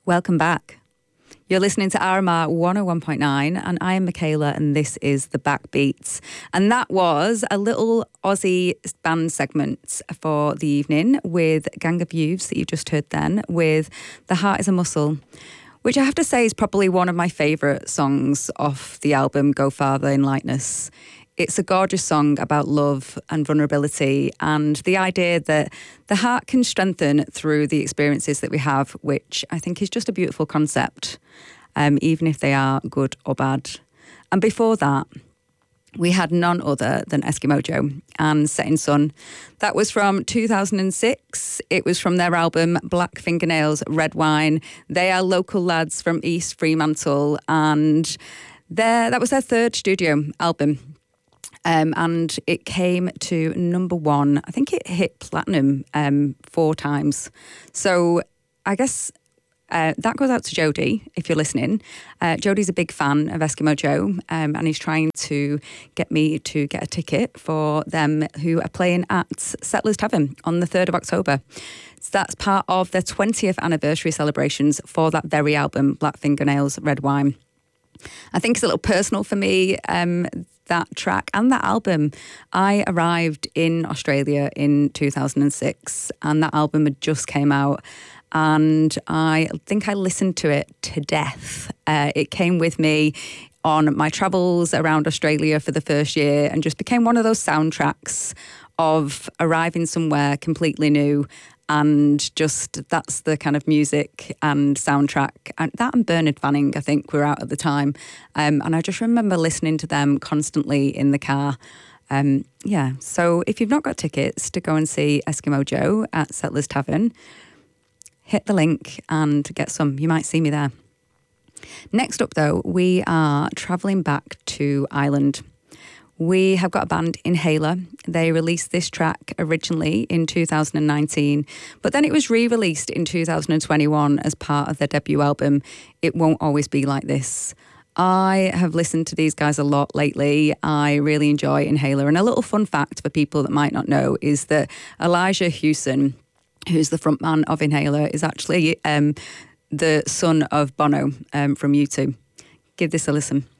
Welcome back. You're listening to RMR 101.9 and I am Michaela and this is The Backbeats. And that was a little Aussie band segment for the evening with Gang of Youths that you just heard then with The Heart is a Muscle, which I have to say is probably one of my favourite songs off the album Go Farther in Lightness. It's a gorgeous song about love and vulnerability and the idea that the heart can strengthen through the experiences that we have, which I think is just a beautiful concept, even if they are good or bad. And before that, we had none other than Eskimo Joe and Setting Sun. That was from 2006. It was from their album Black Fingernails, Red Wine. They are local lads from East Fremantle and that was their third studio album. And it came to number one. I think it hit platinum 4 times. So I guess that goes out to Jody, if you're listening. Jody's a big fan of Eskimo Joe, and he's trying to get me to get a ticket for them who are playing at Settlers Tavern on the 3rd of October. So that's part of their 20th anniversary celebrations for that very album, Black Fingernails, Red Wine. I think it's a little personal for me, that track and that album. I arrived in Australia in 2006 and that album had just came out and I think I listened to it to death. It came with me on my travels around Australia for the first year and just became one of those soundtracks of arriving somewhere completely new. And just that's the kind of music and soundtrack. And that and Bernard Fanning, I think, were out at the time. And I just remember listening to them constantly in the car. So if you've not got tickets to go and see Eskimo Joe at Settlers Tavern, hit the link and get some. You might see me there. Next up, though, we are travelling back to Ireland. We have got a band, Inhaler. They released this track originally in 2019, but then it was re-released in 2021 as part of their debut album, It Won't Always Be Like This. I have listened to these guys a lot lately. I really enjoy Inhaler. And a little fun fact for people that might not know is that Elijah Hewson, who's the frontman of Inhaler, is actually the son of Bono from U2. Give this a listen.